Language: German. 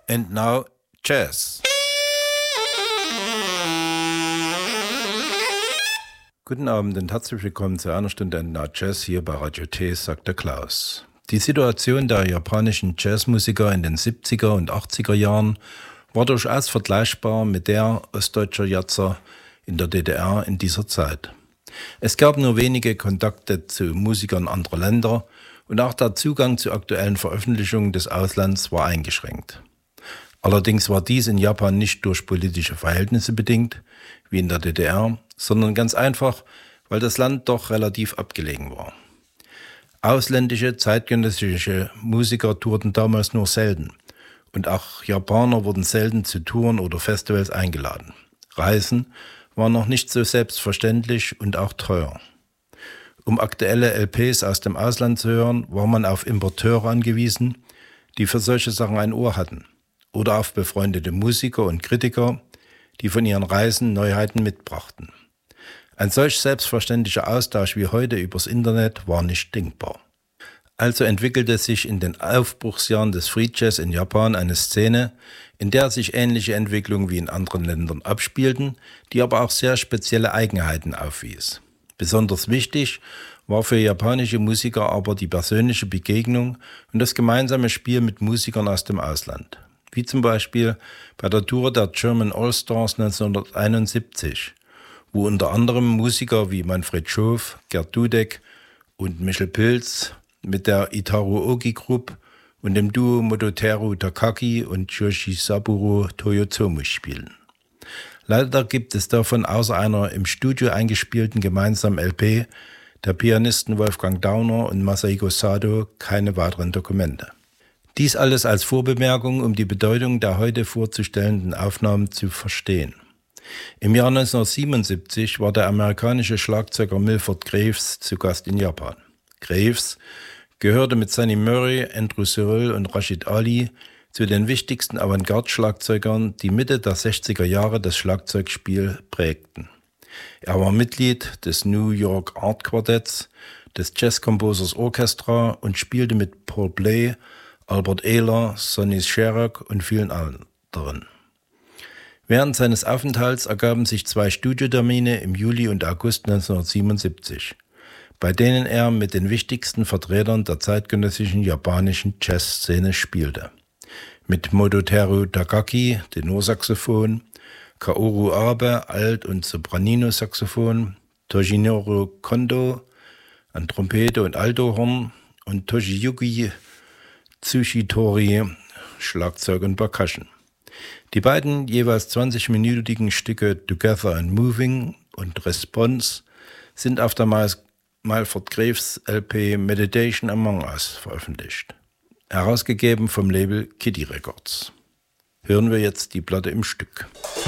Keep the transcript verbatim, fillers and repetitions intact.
And now, Jazz. Guten Abend und herzlich willkommen zu einer Stunde And Now Jazz hier bei Radio T, sagt der Klaus. Die Situation der japanischen Jazzmusiker in den siebziger und achtziger Jahren war durchaus vergleichbar mit der ostdeutscher Jazzer in der D D R in dieser Zeit. Es gab nur wenige Kontakte zu Musikern anderer Länder und auch der Zugang zu aktuellen Veröffentlichungen des Auslands war eingeschränkt. Allerdings war dies in Japan nicht durch politische Verhältnisse bedingt, wie in der D D R, sondern ganz einfach, weil das Land doch relativ abgelegen war. Ausländische, zeitgenössische Musiker tourten damals nur selten und auch Japaner wurden selten zu Touren oder Festivals eingeladen. Reisen waren noch nicht so selbstverständlich und auch teuer. Um aktuelle L Ps aus dem Ausland zu hören, war man auf Importeure angewiesen, die für solche Sachen ein Ohr hatten, oder auf befreundete Musiker und Kritiker, die von ihren Reisen Neuheiten mitbrachten. Ein solch selbstverständlicher Austausch wie heute übers Internet war nicht denkbar. Also entwickelte sich in den Aufbruchsjahren des Free Jazz in Japan eine Szene, in der sich ähnliche Entwicklungen wie in anderen Ländern abspielten, die aber auch sehr spezielle Eigenheiten aufwies. Besonders wichtig war für japanische Musiker aber die persönliche Begegnung und das gemeinsame Spiel mit Musikern aus dem Ausland. Wie zum Beispiel bei der Tour der German All-Stars neunzehnhunderteinundsiebzig, wo unter anderem Musiker wie Manfred Schof, Gerd Dudek und Michel Pilz mit der Itaru Ogi Group und dem Duo Mototeru Takaki und Yoshisaburo Toyotomi spielen. Leider gibt es davon außer einer im Studio eingespielten gemeinsamen L P der Pianisten Wolfgang Dauner und Masahiko Sato keine weiteren Dokumente. Dies alles als Vorbemerkung, um die Bedeutung der heute vorzustellenden Aufnahmen zu verstehen. Im Jahr neunzehnhundertsiebenundsiebzig war der amerikanische Schlagzeuger Milford Graves zu Gast in Japan. Graves gehörte mit Sonny Murray, Andrew Cyril und Rashid Ali zu den wichtigsten Avantgarde-Schlagzeugern, die Mitte der sechziger Jahre das Schlagzeugspiel prägten. Er war Mitglied des New York Art Quartetts, des Jazz Composers Orchestra und spielte mit Paul Bley, Albert Ehler, Sonny Sherrock und vielen anderen. Während seines Aufenthalts ergaben sich zwei Studiotermine im Juli und August neunzehnhundertsiebenundsiebzig, bei denen er mit den wichtigsten Vertretern der zeitgenössischen japanischen Jazzszene spielte. Mit Mototeru Takaki, Tenorsaxophon, Kaoru Abe, Alt- und Sopranino-Saxophon, Toshinoro Kondo an Trompete und Altohorn und Toshiyuki Tsushitori, Schlagzeug und Percussion. Die beiden jeweils zwanzigminütigen Stücke Together and Moving und Response sind auf der Milford Graves L P Meditation Among Us veröffentlicht, herausgegeben vom Label Kitty Records. Hören wir jetzt die Platte im Stück.